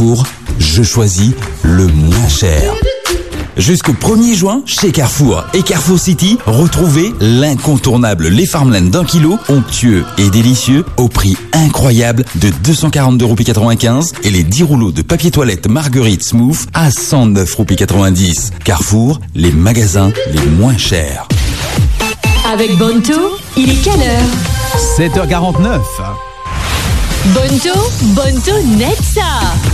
Carrefour, je choisis le moins cher. Jusqu'au 1er juin, chez Carrefour et Carrefour City, retrouvez l'incontournable lait Farmland d'1 kg, onctueux et délicieux, au prix incroyable de 242,95 € et les 10 rouleaux de papier toilette Marguerite Smooth à 109,90 €. Carrefour, les magasins les moins chers. Avec Bonto, il est quelle heure? 7h49. Bonto Netza.